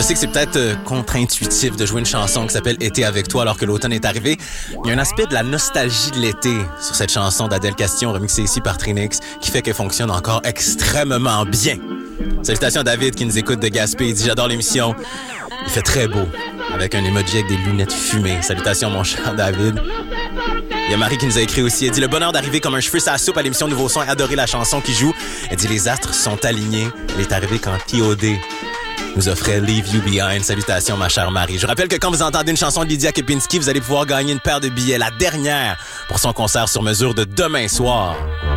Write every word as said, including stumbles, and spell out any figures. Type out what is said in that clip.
sais que c'est peut-être euh, contre-intuitif de jouer une chanson qui s'appelle « Été avec toi » alors que l'automne est arrivé. Il y a un aspect de la nostalgie de l'été sur cette chanson d'Adèle Castillon, remixée ici par Trinix, qui fait qu'elle fonctionne encore extrêmement bien. Salutations à David qui nous écoute de Gaspé. Il dit « J'adore l'émission. Il fait très beau. » Avec un emoji avec des lunettes fumées. Salutations, mon cher David. Il y a Marie qui nous a écrit aussi. Elle dit « Le bonheur d'arriver comme un cheveu sur la soupe à l'émission Nouveau Son et adorer la chanson qui joue. » Elle dit « Les astres sont alignés. Elle est arrivée quand T O D nous offrait Leave You Behind. » Salutations, ma chère Marie. Je rappelle que quand vous entendez une chanson de Lydia Kepinski, vous allez pouvoir gagner une paire de billets, la dernière, pour son concert sur mesure de demain soir.